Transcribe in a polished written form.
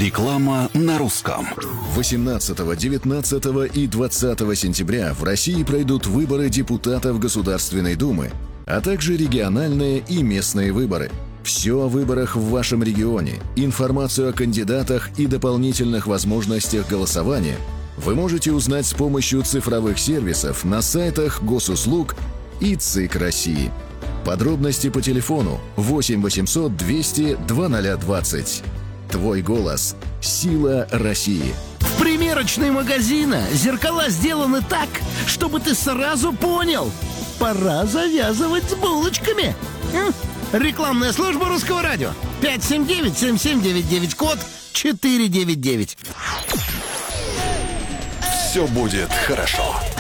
Реклама на русском. 18, 19 и 20 сентября в России пройдут выборы депутатов Государственной Думы, а также региональные и местные выборы. Все о выборах в вашем регионе, информацию о кандидатах и дополнительных возможностях голосования вы можете узнать с помощью цифровых сервисов на сайтах Госуслуг и ЦИК России. Подробности по телефону 8 800 200 2020. Твой голос – сила России. В примерочной магазина зеркала сделаны так, чтобы ты сразу понял – пора завязывать с булочками. Рекламная служба Русского радио. 579-7799, код 499. Все будет хорошо.